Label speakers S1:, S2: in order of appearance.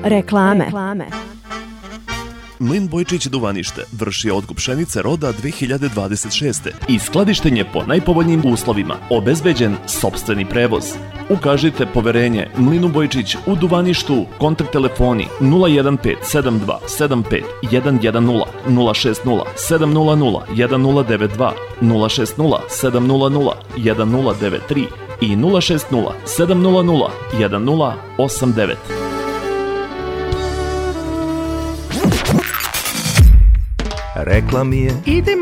S1: Reklame.
S2: Mlin Bojčić Duvanište vrši otkup pšenice roda 2026. i skladištenje po najpovoljnijim uslovima, obezbeđen sopstveni prevoz. Ukažite poverenje Mlinu Bojčić u Duvaništu. Kontakt telefoni 015 72 75 110 060 700 1092 060 700 1093 i 060 700 1089.
S3: Rekla mi je,
S4: idem